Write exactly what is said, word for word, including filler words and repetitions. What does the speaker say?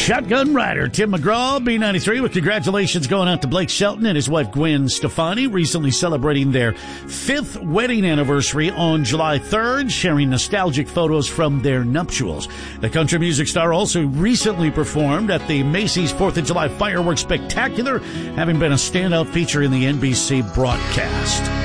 Shotgun Rider Tim McGraw, B ninety-three, with congratulations going out to Blake Shelton and his wife Gwen Stefani, recently celebrating their fifth wedding anniversary on July third, sharing nostalgic photos from their nuptials. The country music star also recently performed at the Macy's fourth of July Fireworks Spectacular, having been a standout feature in the N B C broadcast.